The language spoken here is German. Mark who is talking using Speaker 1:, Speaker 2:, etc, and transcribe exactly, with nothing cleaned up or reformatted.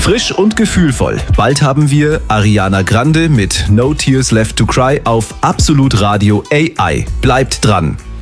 Speaker 1: Frisch und gefühlvoll. Bald haben wir Ariana Grande mit No Tears Left to Cry auf Absolut Radio A I. Bleibt dran.